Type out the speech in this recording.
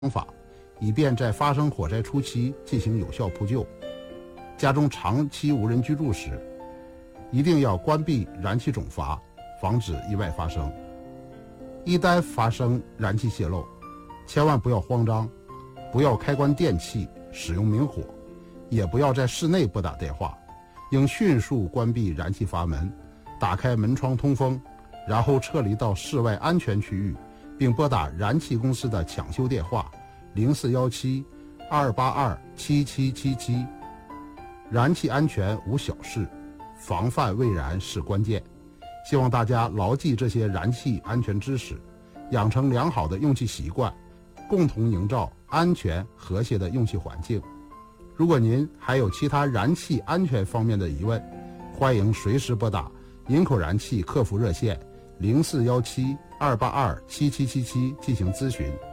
法，以便在发生火灾初期进行有效扑救。家中长期无人居住时，一定要关闭燃气总阀，防止意外发生。一旦发生燃气泄漏，千万不要慌张，不要开关电器，使用明火，也不要在室内拨打电话，应迅速关闭燃气阀门，打开门窗通风，然后撤离到室外安全区域，并拨打燃气公司的抢修电话0417-282-7777。燃气安全无小事，防范未然是关键。希望大家牢记这些燃气安全知识，养成良好的用气习惯，共同营造安全和谐的用气环境。如果您还有其他燃气安全方面的疑问，欢迎随时拨打营口燃气客服热线0417-282-7777进行咨询。